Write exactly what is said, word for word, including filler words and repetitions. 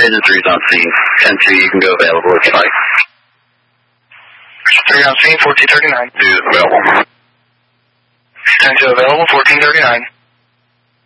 Engine three's on scene. ten two, you can go available if you like. three on scene, fourteen thirty-nine. two is available. ten two available, fourteen thirty-nine.